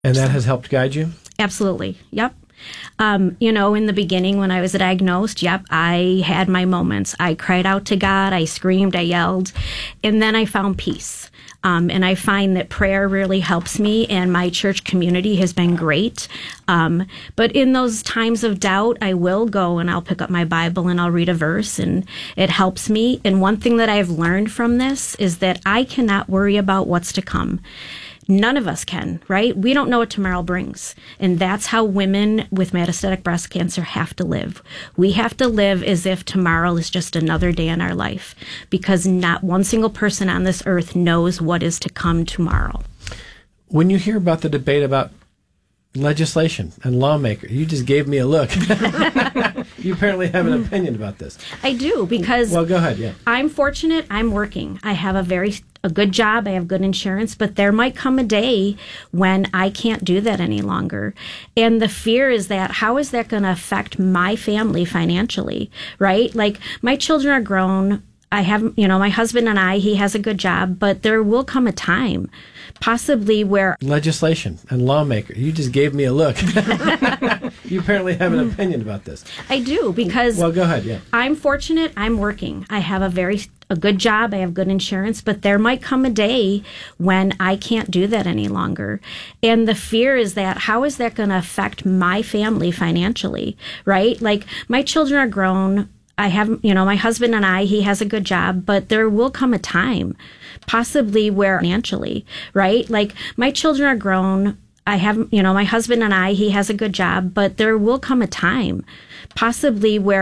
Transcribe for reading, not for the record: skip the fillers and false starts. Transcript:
And that has helped guide you? Absolutely. Yep. In the beginning when I was diagnosed, I had my moments. I cried out to God. I screamed, I yelled, and then I found peace. And I find that prayer really helps me, and my church community has been great. But in those times of doubt, I will go and I'll pick up my Bible and I'll read a verse, and it helps me. And one thing that I've learned from this is that I cannot worry about what's to come. None of us can, right? We don't know what tomorrow brings. And that's how women with metastatic breast cancer have to live. We have to live as if tomorrow is just another day in our life, because not one single person on this earth knows what is to come tomorrow. When you hear about the debate about legislation and lawmakers, you just gave me a look. You apparently have an opinion about this. I do, because well, go ahead. Yeah, I'm fortunate. I'm working. I have a good job. I have good insurance, but there might come a day when I can't do that any longer. And the fear is that how is that going to affect my family financially, right? Like, my children are grown. I have, my husband and he has a good job, but there will come a time possibly where legislation and lawmakers, you just gave me a look. You apparently have an opinion about this. I do, because well, go ahead. Yeah, I'm fortunate. I'm working. I have a good job. I have good insurance, but there might come a day when I can't do that any longer. And the fear is that how is that going to affect my family financially, right? Like, my children are grown. I have, my husband and he has a good job, but there will come a time possibly where financially, right? Like, my children are grown. I have, my husband and he has a good job, but there will come a time possibly where